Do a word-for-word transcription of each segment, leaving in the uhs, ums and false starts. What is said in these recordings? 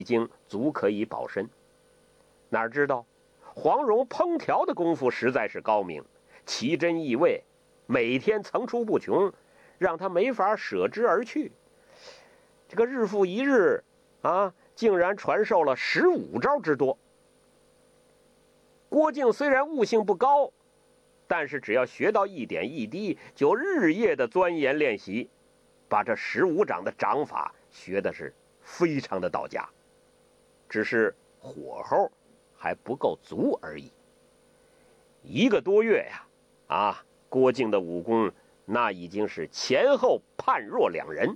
已经足可以保身。哪知道黄蓉烹调的功夫实在是高明，奇珍异味每天层出不穷，让他没法舍之而去。这个日复一日啊，竟然传授了十五招之多。郭靖虽然悟性不高，但是只要学到一点一滴，就日夜的钻研练习，把这十五掌的掌法学的是非常的到家，只是火候还不够足而已。一个多月呀，啊，郭靖的武功那已经是前后判若两人。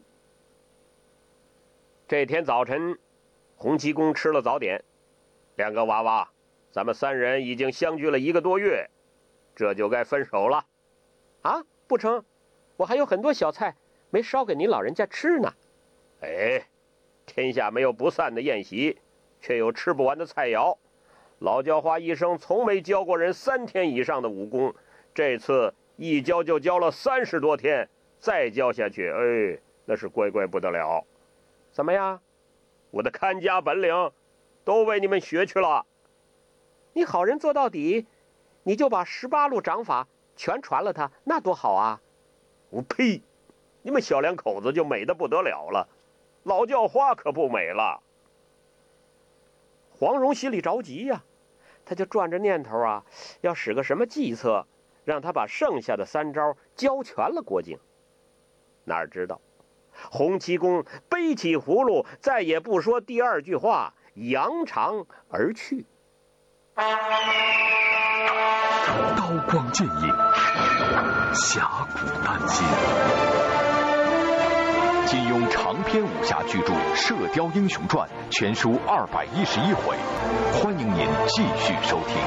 这天早晨，洪七公吃了早点，两个娃娃，咱们三人已经相聚了一个多月，这就该分手了。 啊，不成，我还有很多小菜没烧给您老人家吃呢。 哎，天下没有不散的宴席，却有吃不完的菜肴。老教花一生从没教过人三天以上的武功，这次一教就教了三十多天，再教下去，哎，那是乖乖不得了。怎么样？我的看家本领都为你们学去了。 你好人做到底，你就把十八路掌法全传了他，那多好啊！ 我呸！你们小两口子就美得不得了了，老教花可不美了。 黄蓉心里着急呀、啊，他就转着念头啊，要使个什么计策，让他把剩下的三招教全了郭靖。 哪知道洪七公背起葫芦，再也不说第二句话，扬长而去。 刀光剑影，侠骨丹心。金庸长篇武侠巨著《射雕英雄传》全书二百一十一回，欢迎您继续收听。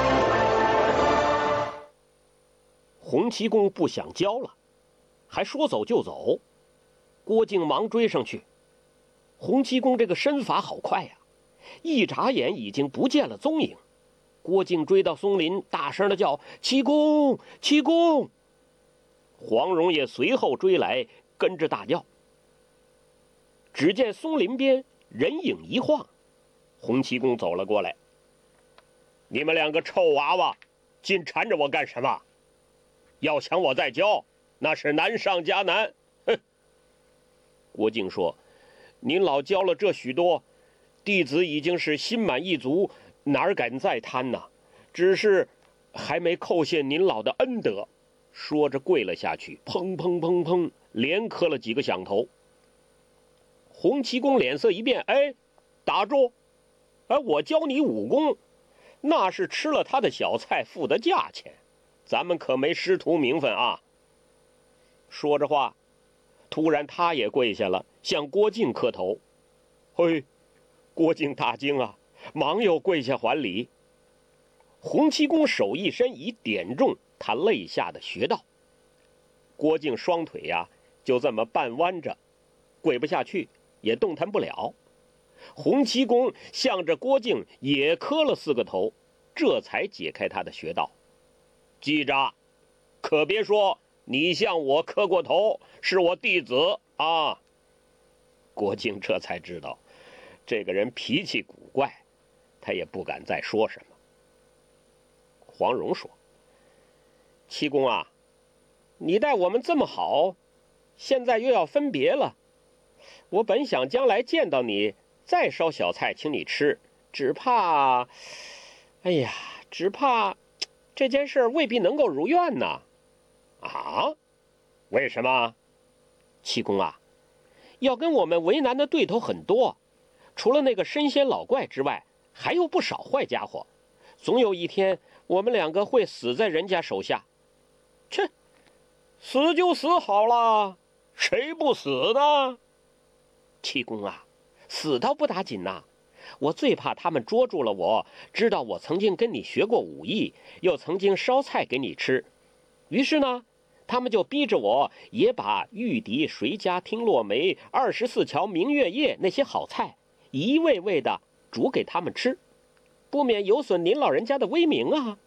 洪七公不想教了，还说走就走。郭靖忙追上去，洪七公这个身法好快呀、啊，一眨眼已经不见了踪影。郭靖追到松林，大声的叫：“七公，七公！”黄蓉也随后追来，跟着大叫。只见松林边人影一晃，洪七公走了过来：“你们两个臭娃娃，紧缠着我干什么？要想我再教，那是难上加难。”哼！郭靖说：“您老教了这许多，弟子已经是心满意足，哪敢再贪呢？只是还没叩谢您老的恩德。”说着跪了下去，砰砰砰砰，连磕了几个响头。洪七公脸色一变：“哎，打住！哎，我教你武功，那是吃了他的小菜付的价钱，咱们可没师徒名分啊！”说着话，突然他也跪下了，向郭靖磕头。嘿，郭靖大惊啊，忙又跪下还礼。洪七公手一伸，已点中他肋下的穴道。郭靖双腿呀、啊，就这么半弯着，跪不下去，也动弹不了。洪七公向着郭靖也磕了四个头，这才解开他的穴道。记着，可别说你向我磕过头，是我弟子啊！郭靖这才知道，这个人脾气古怪，他也不敢再说什么。黄蓉说：“七公啊，你待我们这么好，现在又要分别了。我本想将来见到你，再烧小菜请你吃，只怕，哎呀，只怕这件事未必能够如愿呢。”啊？为什么？七公啊，要跟我们为难的对头很多，除了那个神仙老怪之外，还有不少坏家伙。总有一天，我们两个会死在人家手下。切，死就死好了，谁不死呢？七公啊，死倒不打紧呐、啊，我最怕他们捉住了我，知道我曾经跟你学过武艺，又曾经烧菜给你吃，于是呢，他们就逼着我也把玉笛、谁家听落梅、二十四桥明月夜那些好菜一味味的煮给他们吃，不免有损您老人家的威名啊。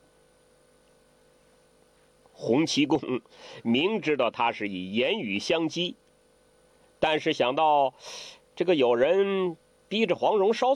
洪七公明知道他是以言语相激，但是想到这个有人逼着黄蓉烧